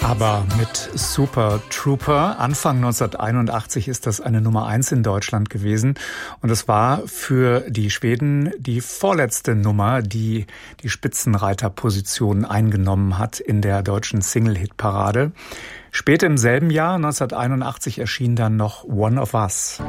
Aber mit Super Trooper, Anfang 1981 ist das eine Nummer 1 in Deutschland gewesen. Und es war für die Schweden die vorletzte Nummer, die die Spitzenreiterposition eingenommen hat in der deutschen Single-Hit-Parade. Später im selben Jahr, 1981, erschien dann noch One of Us.